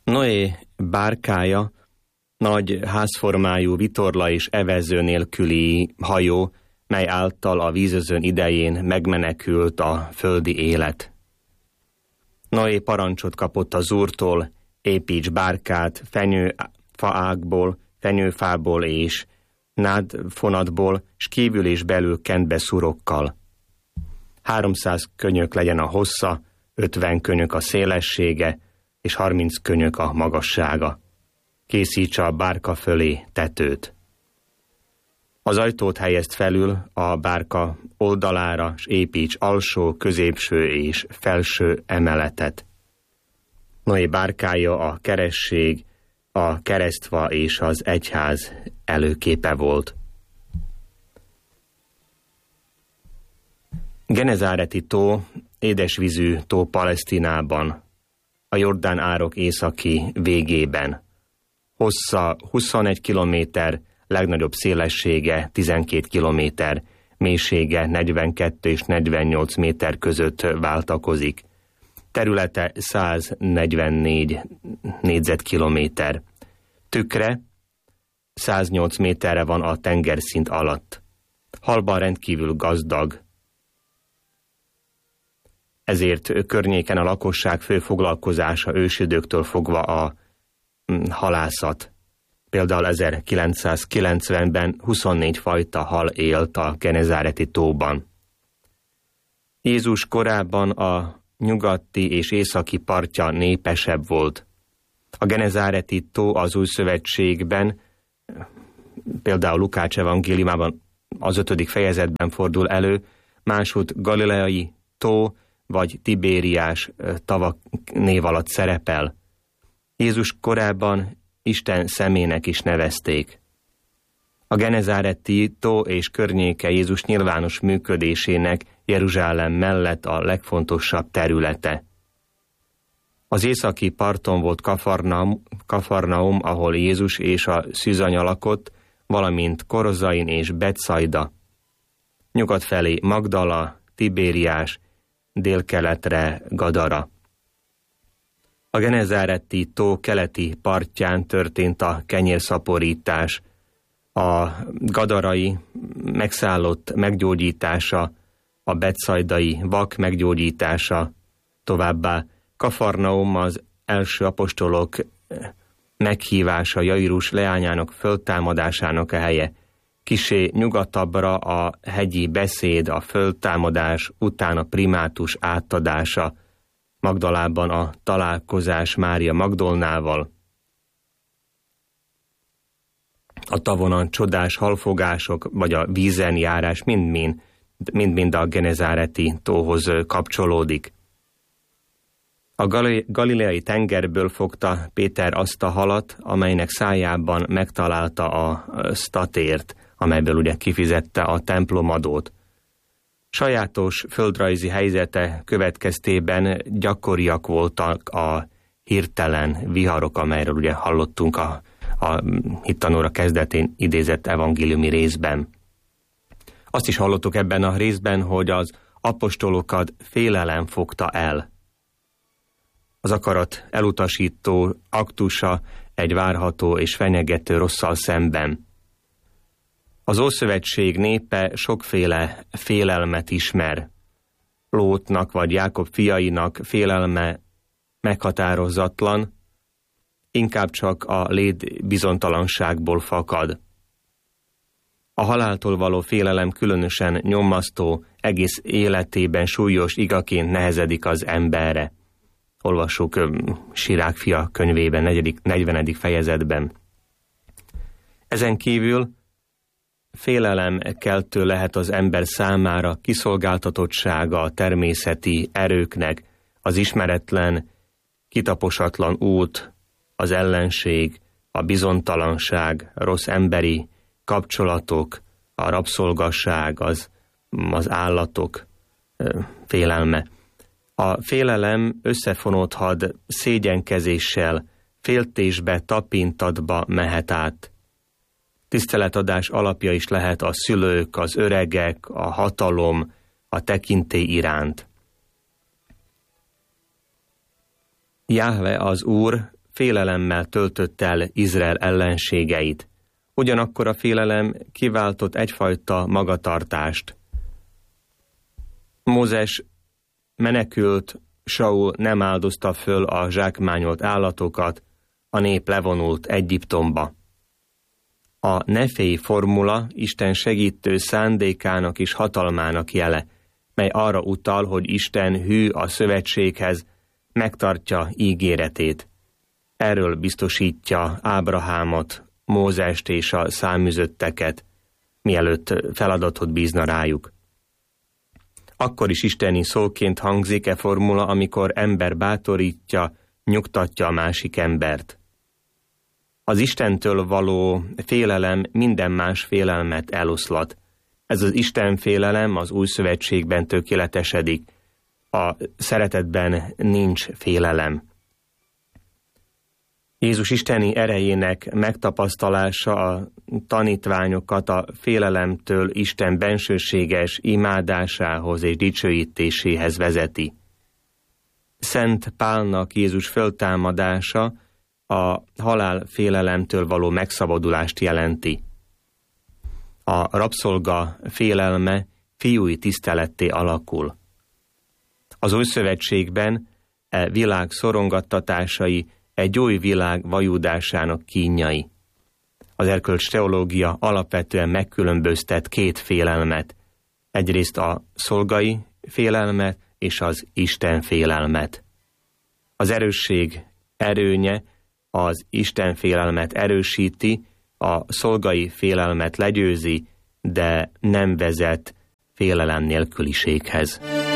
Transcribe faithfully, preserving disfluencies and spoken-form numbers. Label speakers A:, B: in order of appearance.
A: Noé bárkája nagy házformájú vitorla és evező nélküli hajó, mely által a vízözön idején megmenekült a földi élet. Noé parancsot kapott az Úrtól, építs bárkát fenyőfaágból, fenyőfából és nádfonatból, s kívül és belül kentbe szurokkal. Háromszáz könyök legyen a hossza, ötven könyök a szélessége, és harminc könyök a magassága. Készítse a bárka fölé tetőt. Az ajtót helyezd felül a bárka oldalára, s építs alsó, középső és felső emeletet. Noé bárkája a keresztség, a keresztfa és az egyház előképe volt. Genezáreti tó, édesvízű tó Palesztinában, a Jordán árok északi végében. Hossza huszonegy kilométer, legnagyobb szélessége tizenkét kilométer, mélysége negyvenkettő és negyvennyolc méter között váltakozik. Területe száznegyvennégy négyzetkilométer. Tükre száznyolc méterre van a tengerszint alatt. Halban rendkívül gazdag, ezért környéken a lakosság fő foglalkozása ősidőktől fogva a halászat. Például ezerkilencszázkilencvenben huszonnégy fajta hal élt a Genezáreti tóban. Jézus korábban a nyugati és északi partja népesebb volt. A Genezáreti tó az Új Szövetségben, például Lukács evangéliumában az ötödik fejezetben fordul elő, máshogy Galileai tó vagy Tibériás tavak név alatt szerepel. Jézus korábban Isten szemének is nevezték. A Genezáreti tó és környéke Jézus nyilvános működésének Jeruzsálem mellett a legfontosabb területe. Az északi parton volt Kafarnaum, Kafarnaum, ahol Jézus és a szűzanya lakott, valamint Korozain és Betsaida. Nyugat felé Magdala, Tibériás, délkeletre Gadara. A Genezáreti tó keleti partján történt a kenyérszaporítás, a gadarai megszállott meggyógyítása, a betsaidai vak meggyógyítása, továbbá Kafarnaum az első apostolok meghívása, Jairus leányának föltámadásának a helye. Kissé nyugatabbra a hegyi beszéd, a föltámadás után a primátus átadása, Magdalában a találkozás Mária Magdolnával, a tavon a csodás halfogások, vagy a vízen járás mind-mind, mind-mind a Genezáreti tóhoz kapcsolódik. A galileai tengerből fogta Péter azt a halat, amelynek szájában megtalálta a statért, amelyből ugye kifizette a templomadót. Sajátos földrajzi helyzete következtében gyakoriak voltak a hirtelen viharok, amelyről ugye hallottunk a, a hittanóra kezdetén idézett evangéliumi részben. Azt is hallottuk ebben a részben, hogy az apostolokat félelem fogta el. Az akarat elutasító aktusa egy várható és fenyegető rosszal szemben. Az Ószövetség népe sokféle félelmet ismer. Lótnak vagy Jákob fiainak félelme meghatározatlan, inkább csak a létbizonytalanságból fakad. A haláltól való félelem különösen nyomasztó, egész életében súlyos igaként nehezedik az emberre. Olvassuk Sirák fia könyvében, negyedik, negyvenedik fejezetben. Ezen kívül félelem keltő lehet az ember számára kiszolgáltatottsága a természeti erőknek, az ismeretlen, kitaposatlan út, az ellenség, a bizonytalanság, rossz emberi kapcsolatok, a rabszolgasság, az, az állatok félelme. A félelem összefonódhat szégyenkezéssel, féltésbe, tapintatba mehet át. Tiszteletadás alapja is lehet a szülők, az öregek, a hatalom, a tekintély iránt. Jahve az Úr félelemmel töltött el Izrael ellenségeit. Ugyanakkor a félelem kiváltott egyfajta magatartást. Mózes menekült, Saul nem áldozta föl a zsákmányolt állatokat, a nép levonult Egyiptomba. A neféi formula Isten segítő szándékának és hatalmának jele, mely arra utal, hogy Isten hű a szövetséghez, megtartja ígéretét. Erről biztosítja Ábrahámot, Mózest és a száműzötteket, mielőtt feladatot bízna rájuk. Akkor is isteni szóként hangzik e formula, amikor ember bátorítja, nyugtatja a másik embert. Az Istentől való félelem minden más félelmet eloszlat. Ez az Isten félelem az új szövetségben tökéletesedik. A szeretetben nincs félelem. Jézus isteni erejének megtapasztalása a tanítványokat a félelemtől Isten bensőséges imádásához és dicsőítéséhez vezeti. Szent Pálnak Jézus föltámadása a halál félelemtől való megszabadulást jelenti. A rabszolga félelme fiúi tiszteletté alakul. Az új szövetségben e világ szorongattatásai egy új világ vajudásának kínjai. Az erkölcs teológia alapvetően megkülönböztet két félelmet. Egyrészt a szolgai félelmet és az Isten félelmet. Az erősség erőnye az Isten félelmet erősíti, a szolgai félelmet legyőzi, de nem vezet félelem nélküliséghez.